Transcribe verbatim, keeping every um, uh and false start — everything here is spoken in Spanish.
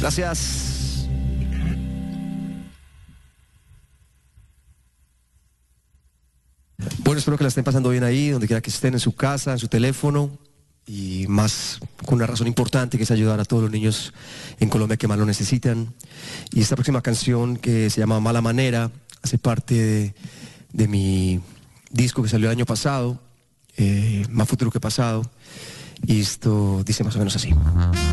Gracias. Bueno, espero que la estén pasando bien ahí, donde quiera que estén, en su casa, en su teléfono, y más con una razón importante, que es ayudar a todos los niños en Colombia que más lo necesitan. Y esta próxima canción, que se llama Mala Manera, hace parte de, de mi disco que salió el año pasado, eh, Más Futuro que Pasado, y esto dice más o menos así.